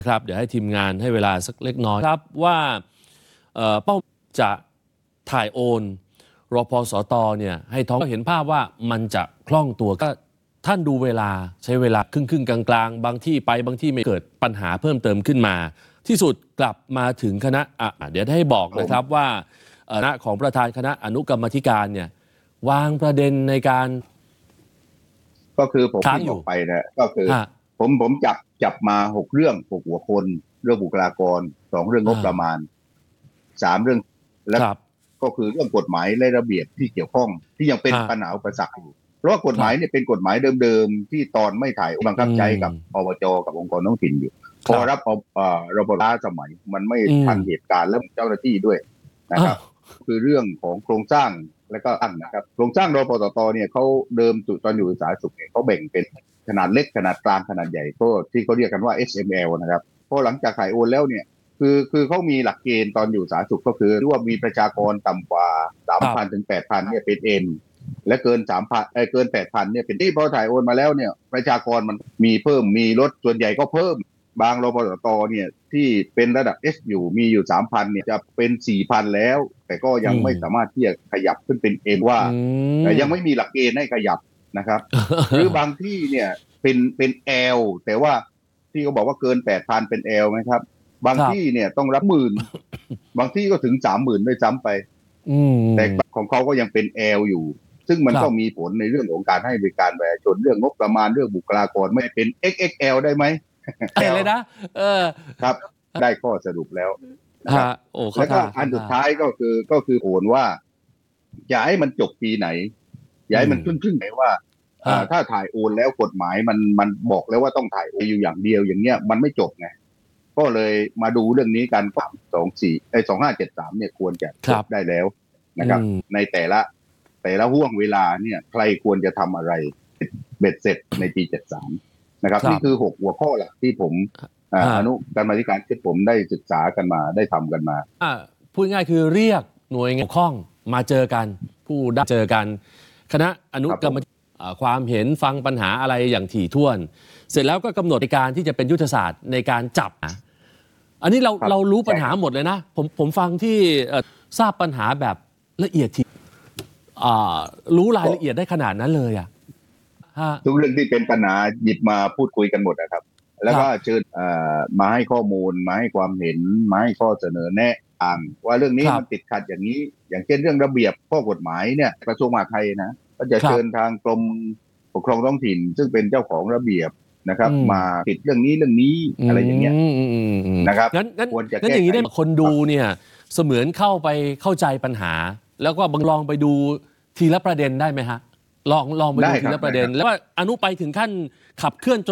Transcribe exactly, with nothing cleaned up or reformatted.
ครับเดี๋ยวให้ทีมงานให้เวลาสักเล็กน้อยครับว่าเป้าจะถ่ายโอนรพสตเนี่ยให้ท้องเห็นภาพว่ามันจะคล่องตัวก็ท่านดูเวลาใช้เวลาครึ่งครึ่งกลางๆบางที่ไปบางที่ไม่เกิดปัญหาเพิ่มเติมขึ้นมาที่สุดกลับมาถึงคณะอ่ะเดี๋ยวให้บอกนะครับว่าคณะของประธานคณะอนุกรรมาธิการเนี่ยวางประเด็นในการก็คือผมที่บอกไปนะก็คือผมผมจับจับมาหกเรื่องหกหัวคนเรื่องบุคลากรสองเรื่องงบประมาณสามเรื่องแล้วก็คือเรื่องกฎหมายและระเบียบที่เกี่ยวข้องที่ยังเป็นปัญหาอุปสรรคอยู่เพราะว่ากฎหมายเนี่ยเป็นกฎหมายเดิมๆที่ตอนไม่ถ่ายบังคับใช้กับอบจกับองค์กรท้องถิ่นอยู่พอรับระบบล้าสมัยมันไม่ทันเหตุการณ์แล้วเจ้าหน้าที่ด้วยนะครับคือเรื่องของโครงสร้างและก็ตั้งนะครับโครงสร้างรพสตเนี่ยเขาเดิมตอนอยู่สาธารณสุขเนี่ยเขาแบ่งเป็นขนาดเล็กขนาดกลางขนาดใหญ่ก็ที่เขาเรียกกันว่า เอส เอ็ม แอล นะครับพอหลังจากถ่ายโอนแล้วเนี่ยคือคือเขามีหลักเกณฑ์ตอนอยู่สาธารณสุขก็คือที่ว่ามีประชากรต่ำกว่า สามพัน ถึง แปดพัน เนี่ยเป็น M และเกิน สามพัน เอ่อเกิน แปดพัน เนี่ยเป็นที่พอถ่ายโอนมาแล้วเนี่ยประชากรมันมีเพิ่มมีลดส่วนใหญ่ก็เพิ่มบางรพสตเนี่ยที่เป็นระดับ S อยู่มีอยู่ สามพัน เนี่ยจะเป็น สี่พัน แล้วแต่ก็ยังไม่สามารถที่จะขยับขึ้นเป็น M ว่าแต่ยังไม่มีหลักเกณฑ์ให้ขยับนะครับ หรือบางที่เนี่ยเป็นเป็น L แต่ว่าที่เขาบอกว่าเกิน แปดพัน เป็น L ไหมครับบางที่เนี่ยต้องรับหมื่นบางที่ก็ถึง สามหมื่น ด้วยซ้ำไปแต่ของเขาก็ยังเป็น L อยู่ซึ่งมันก็มีผลในเรื่องของการให้บริการประชาชนเรื่องงบประมาณเรื่องบุคลากรไม่เป็น เอ็กซ์ เอ็กซ์ แอล ได้ไหมเลยนะเออครับได้ข้อสรุปแล้วนะครับแล้วก็อันสุดท้ายก็คือก็คือโอนว่าอย่าให้มันจบปีไหนอย่าให้มันครึ่งๆไหนว่าถ้าถ่ายโอนแล้วกฎหมายมันมันบอกแล้วว่าต้องถ่ายโอนอยู่อย่างเดียวอย่างเงี้ยมันไม่จบไงก็เลยมาดูเรื่องนี้กันสามสองสี่ไอ้สองห้าเจ็ดสามเนี่ยควรจะจบได้แล้วนะครับในแต่ละแต่ละห่วงเวลาเนี่ยใครควรจะทำอะไรเบ็ดเสร็จในปีเจ็ดสามนะครับนี่คือหกหัวข้อหลักที่ผมอนุกรรมาธิการที่ผมได้ศึกษากันมาได้ทำกันมาพูดง่ายคือเรียกหน่วยงานเกี่ยวข้องมาเจอกันผู้ได้เจอกันคณะอนุกรรมความเห็นฟังปัญหาอะไรอย่างถี่ถ้วนเสร็จแล้วก็กำหนดในการที่จะเป็นยุทธศาสตร์ในการจับอันนี้เราเรารู้ปัญหาหมดเลยนะผมผมฟังที่ทราบปัญหาแบบละเอียดทีรู้รายละเอียดได้ขนาดนั้นเลยอ่ะทุกเรื่องที่เป็นปัญหาหยิบมาพูดคุยกันหมดนะครับแล้วก็เชิญมาให้ข้อมูลมาให้ความเห็นมาให้ข้อเสนอแนะอ่างว่าเรื่องนี้มันติดขัดอย่างนี้อย่างเช่นเรื่องระเบียบข้อกฎหมายเนี่ยกระทรวงมหาดไทยนะก็จะเชิญทางกรมปกครองท้องถิ่นซึ่งเป็นเจ้าของระเบียบนะครับมาติดเรื่องนี้เรื่องนี้อะไรอย่างเงี้ยนะครับงั้นงั้นงั้นอย่างนี้ได้คนดูเนี่ยเสมือนเข้าไปเข้าใจปัญหาแล้วก็บังลองไปดูทีละประเด็นได้ไหมฮะลองลองไปดูทีละประเด็นแล้วว่าอนุไปถึงขั้นขับเคลื่อนจน